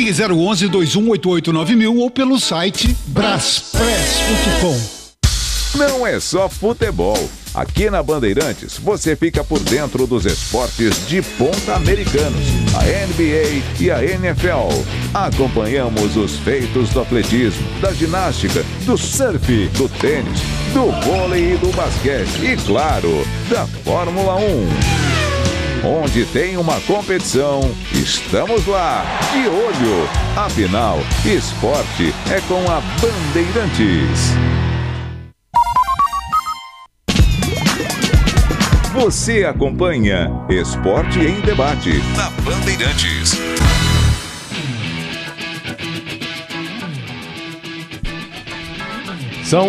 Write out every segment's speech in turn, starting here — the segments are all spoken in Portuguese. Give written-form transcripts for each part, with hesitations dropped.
Ligue 011-2188-9000 ou pelo site braspress.com. Não é só futebol. Aqui na Bandeirantes, você fica por dentro dos esportes de ponta americanos, a NBA e a NFL. Acompanhamos os feitos do atletismo, da ginástica, do surf, do tênis, do vôlei e do basquete e, claro, da Fórmula 1. Onde tem uma competição, estamos lá, de olho. Afinal, esporte é com a Bandeirantes. Você acompanha Esporte em Debate na Bandeirantes. São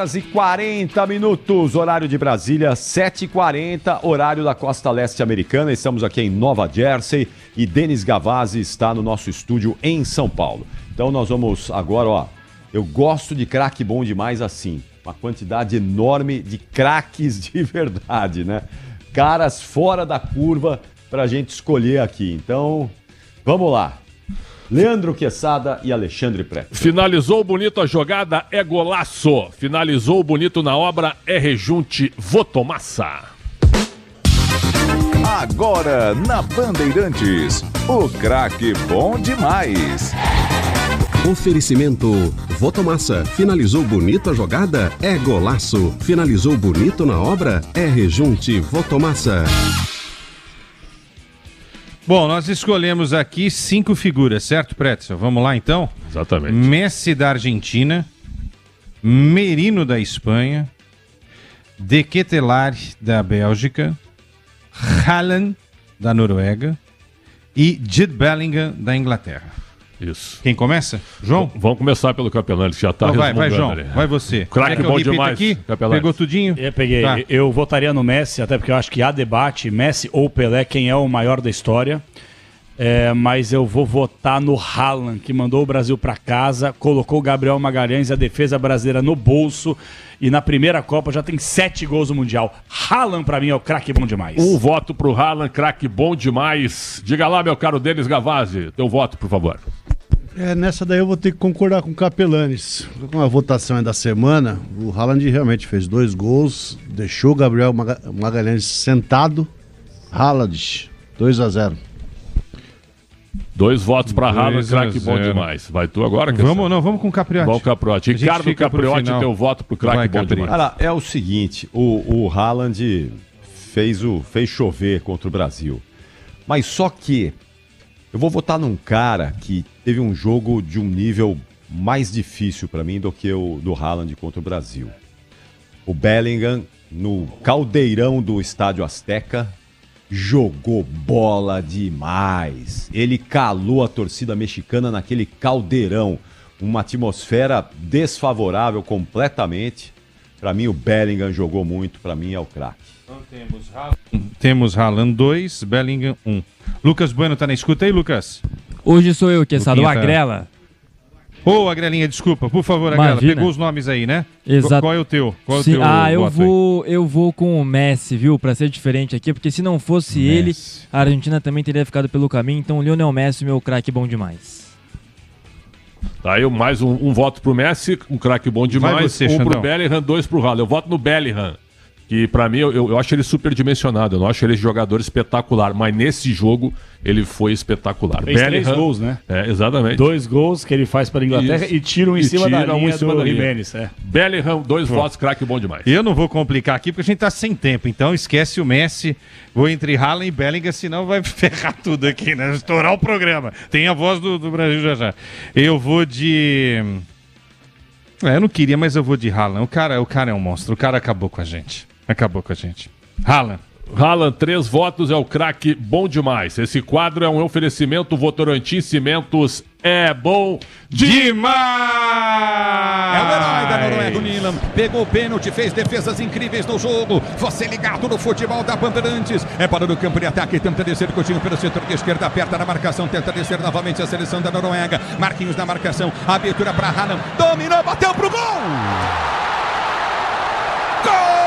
8h40, horário de Brasília, 7h40, horário da costa leste americana. Estamos aqui em Nova Jersey e Denis Gavazzi está no nosso estúdio em São Paulo. Então nós vamos agora, eu gosto de craque bom demais assim. Uma quantidade enorme de craques de verdade, né? Caras fora da curva pra gente escolher aqui. Então, vamos lá. Leandro Quesada e Alexandre Preto. Finalizou bonito a jogada, é golaço. Finalizou bonito na obra, é rejunte, Votomassa. Agora na Bandeirantes, o craque bom demais. Oferecimento Votomassa. Finalizou bonito a jogada? É golaço. Finalizou bonito na obra? É rejunte Votomassa. Bom, nós escolhemos aqui 5 figuras, certo, Pretzel? Vamos lá, então? Exatamente. Messi da Argentina, Merino da Espanha, De Ketelaere da Bélgica, Haaland da Noruega e Jude Bellingham da Inglaterra. Isso. Quem começa? João? Vamos começar pelo Capelani, que já está resmungando. Vai, João. Ali. Vai você. Craque bom demais, aqui? Capelani. Pegou tudinho? Eu peguei. Tá. Eu votaria no Messi, até porque eu acho que há debate, Messi ou Pelé, quem é o maior da história. Mas eu vou votar no Haaland, que mandou o Brasil para casa, colocou o Gabriel Magalhães e a defesa brasileira no bolso, e na primeira Copa já tem 7 gols no Mundial. Haaland, para mim, é o craque bom demais. Um voto pro Haaland, craque bom demais. Diga lá, meu caro Denis Gavazzi, teu voto, por favor. Nessa daí eu vou ter que concordar com o Capelanes. Com a votação da semana, o Haaland realmente fez 2 gols, deixou o Gabriel Magalhães sentado. Haaland, 2-0. 2 votos para Haaland, craque bom demais. Vai tu agora, Vamos com o Capriotti. Vamos com o Capriotti. Ricardo Capriotti, teu voto pro craque bom demais. Cara, é o seguinte, o Haaland fez chover contra o Brasil. Mas só que eu vou votar num cara que teve um jogo de um nível mais difícil para mim do que o do Haaland contra o Brasil. O Bellingham, no caldeirão do Estádio Azteca, jogou bola demais. Ele calou a torcida mexicana naquele caldeirão. Uma atmosfera desfavorável completamente. Para mim, o Bellingham jogou muito. Para mim, é o craque. Então temos Haaland 2, Bellingham 1. Lucas Bueno tá na escuta aí, Lucas? Hoje sou eu, Quesada, o Agrela. Ô, Agrelinha, desculpa, por favor, Agrela. Pegou os nomes aí, né? Exato. Qual é o teu? Eu vou com o Messi, viu? Pra ser diferente aqui, porque se não fosse ele, a Argentina também teria ficado pelo caminho. Então, Lionel Messi, meu craque bom demais. Tá aí mais um voto pro Messi, um craque bom demais. Você, 1 Xandão. pro Bellingham, 2 pro Haaland. Eu voto no Bellingham. Que pra mim, eu acho ele superdimensionado. Eu não acho ele jogador espetacular. Mas nesse jogo, ele foi espetacular. Fez 3 gols, né? Exatamente. 2 gols que ele faz para a Inglaterra e tira um em cima da linha do Jimenez. Bellingham, 2 votos, craque bom demais. Eu não vou complicar aqui porque a gente tá sem tempo. Então esquece o Messi. Vou entre Haaland e Bellingham, senão vai ferrar tudo aqui, né? Estourar o programa. Tem a voz do Brasil já. Eu vou de... eu não queria, mas eu vou de Haaland. O cara é um monstro. O cara acabou com a gente. Haaland. Haaland, 3 votos, é o craque bom demais. Esse quadro é um oferecimento Votorantim Cimentos. É bom demais! É o herói da Noruega, o Nilan. Pegou o pênalti, fez defesas incríveis no jogo. Você ligado no futebol da Bandeirantes. É para o campo de ataque, tenta descer o Coutinho pelo setor de esquerda, aperta na marcação, tenta descer novamente a seleção da Noruega. Marquinhos na marcação, abertura para Haaland. Dominou, bateu pro gol! Gol!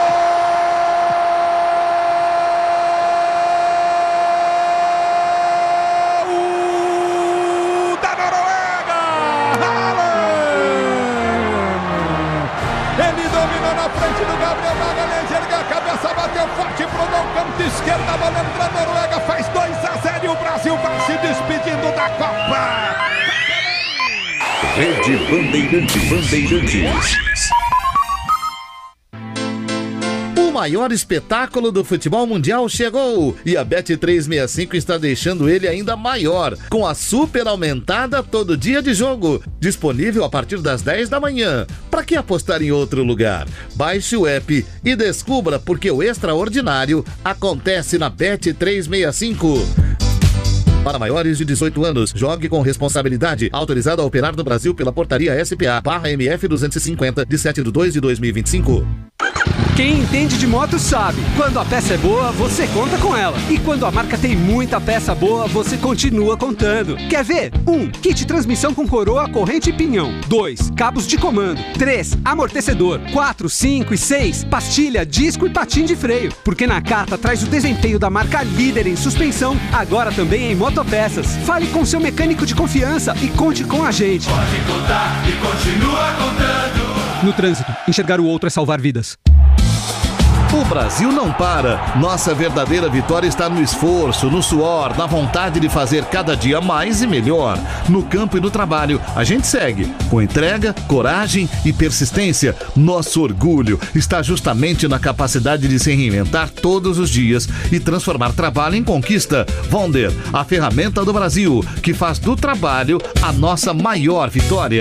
chute do Gabriel Magalhães, ergueu a cabeça, bateu forte pro gol, canto esquerdo, a bola entra, a Noruega faz 2-0 e o Brasil vai se despedindo da Copa. Rede Bandeirantes. O maior espetáculo do futebol mundial chegou e a Bet365 está deixando ele ainda maior, com a super aumentada todo dia de jogo, disponível a partir das 10 da manhã. Para que apostar em outro lugar? Baixe o app e descubra porque o extraordinário acontece na Bet365. Para maiores de 18 anos, jogue com responsabilidade. Autorizado a operar no Brasil pela portaria SPA/MF 250 de 7/2/2025. Quem entende de moto sabe, quando a peça é boa, você conta com ela. E quando a marca tem muita peça boa, você continua contando. Quer ver? 1. Kit transmissão com coroa, corrente e pinhão. 2. Cabos de comando. 3. Amortecedor. 4, 5 e 6. Pastilha, disco e patim de freio. Porque na carta traz o desempenho da marca líder em suspensão, agora também em motopeças. Fale com seu mecânico de confiança e conte com a gente. Pode contar e continua contando. No trânsito, enxergar o outro é salvar vidas. O Brasil não para. Nossa verdadeira vitória está no esforço, no suor, na vontade de fazer cada dia mais e melhor. No campo e no trabalho, a gente segue com entrega, coragem e persistência. Nosso orgulho está justamente na capacidade de se reinventar todos os dias e transformar trabalho em conquista. Vonder, a ferramenta do Brasil, que faz do trabalho a nossa maior vitória.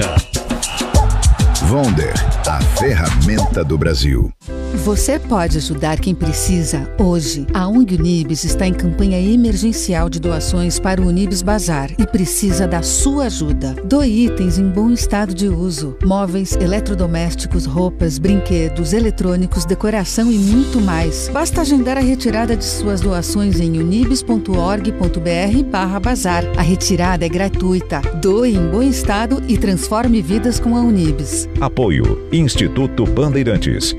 Vonder, a ferramenta do Brasil. Você pode ajudar quem precisa hoje. A ONG Unibis está em campanha emergencial de doações para o Unibis Bazar e precisa da sua ajuda. Doe itens em bom estado de uso: móveis, eletrodomésticos, roupas, brinquedos, eletrônicos, decoração e muito mais. Basta agendar a retirada de suas doações em unibis.org.br/bazar. A retirada é gratuita. Doe em bom estado e transforme vidas com a Unibis. Apoio Instituto Bandeirantes.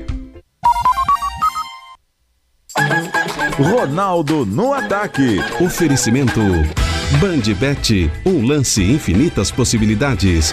Ronaldo no ataque. Oferecimento Bandbet, um lance infinitas possibilidades.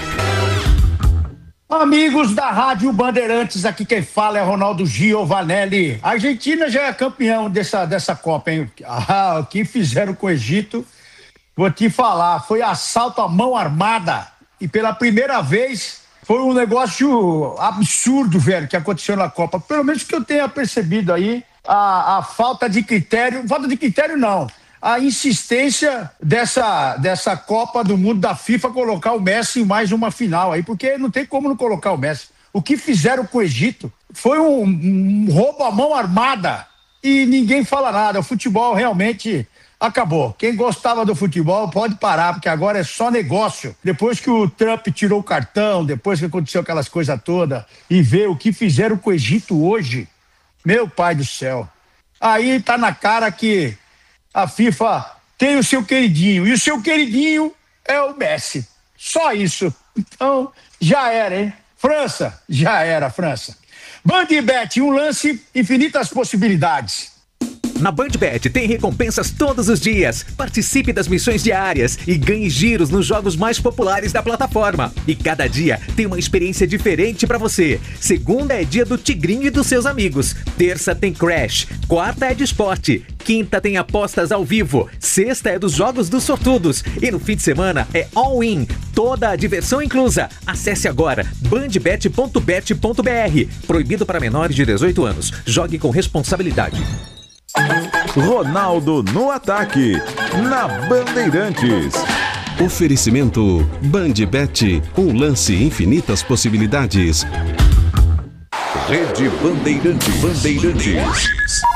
Amigos da Rádio Bandeirantes, aqui quem fala é Ronaldo Giovanelli. A Argentina já é campeão dessa Copa, hein? O que fizeram com o Egito, vou te falar, foi assalto à mão armada. E pela primeira vez foi um negócio absurdo, velho, que aconteceu na Copa. Pelo menos que eu tenha percebido aí. A falta de critério não, a insistência dessa Copa do Mundo da FIFA colocar o Messi em mais uma final aí, porque não tem como não colocar o Messi. O que fizeram com o Egito foi um roubo à mão armada e ninguém fala nada. O futebol realmente acabou. Quem gostava do futebol pode parar, porque agora é só negócio. Depois que o Trump tirou o cartão, depois que aconteceu aquelas coisas todas, e ver o que fizeram com o Egito hoje, meu pai do céu. Aí tá na cara que a FIFA tem o seu queridinho. E o seu queridinho é o Messi. Só isso. Então, já era, hein? França, já era, França. Bandbet, um lance, infinitas possibilidades. Na Bandbet tem recompensas todos os dias. Participe das missões diárias e ganhe giros nos jogos mais populares da plataforma. E cada dia tem uma experiência diferente pra você. Segunda é dia do Tigrinho e dos seus amigos. Terça tem Crash. Quarta é de esporte. Quinta tem apostas ao vivo. Sexta é dos jogos dos sortudos. E no fim de semana é all-in. Toda a diversão inclusa. Acesse agora bandbet.bet.br. Proibido para menores de 18 anos. Jogue com responsabilidade. Ronaldo no ataque, na Bandeirantes. Oferecimento Bandbet, um lance infinitas possibilidades. Rede Bandeirantes.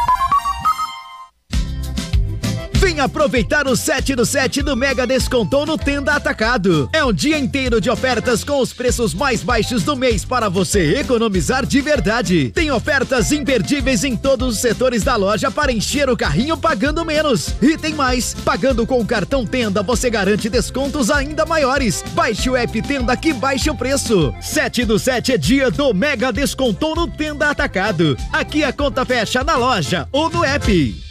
Vem aproveitar o 7 do 7 do Mega Descontou no Tenda Atacado. É um dia inteiro de ofertas com os preços mais baixos do mês para você economizar de verdade. Tem ofertas imperdíveis em todos os setores da loja para encher o carrinho pagando menos. E tem mais, pagando com o cartão Tenda você garante descontos ainda maiores. Baixe o app Tenda que baixa o preço. 7 do 7 é dia do Mega Descontou no Tenda Atacado. Aqui a conta fecha na loja ou no app.